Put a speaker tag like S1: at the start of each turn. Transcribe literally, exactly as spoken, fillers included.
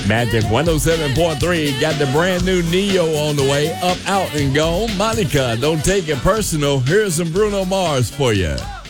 S1: Magic one oh seven point three got the brand new Neo on the way. Up, out, and gone. Monica, don't take it personal. Here's some Bruno Mars for you.